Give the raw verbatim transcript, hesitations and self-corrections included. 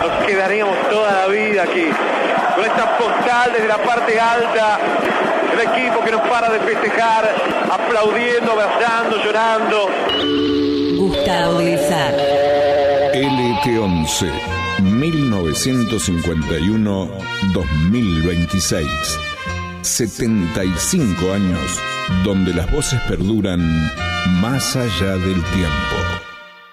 Nos quedaríamos toda la vida aquí, con esta postal desde la parte alta, el equipo que no para de festejar, aplaudiendo, abrazando, llorando. Gustavo Lizar. L T once, mil novecientos cincuenta y uno a dos mil veintiséis. setenta y cinco años donde las voces perduran más allá del tiempo.